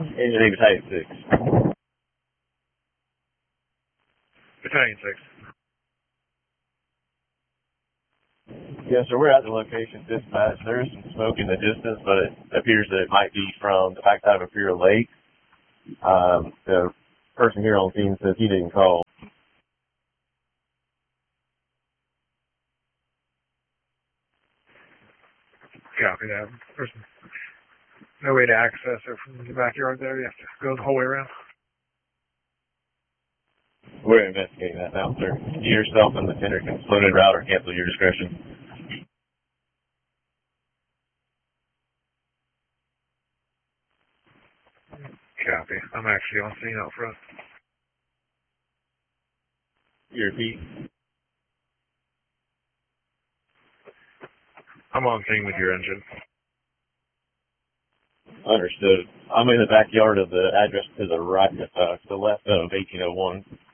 Anything besides 6. Battalion 6. Yeah, so we're at the location dispatch. There is some smoke in the distance, but it appears that it might be from the backside of Imperial Lake. The person here on scene says he didn't call. Copy that. There's no way to access it from the backyard there. You have to go the whole way around. We're investigating that now, sir. You yourself and the tender can slow the route or cancel your discretion. Copy. I'm actually on scene out front. You repeat. I'm on scene with your engine. Understood. I'm in the backyard of the address to the right, to the left of 1801.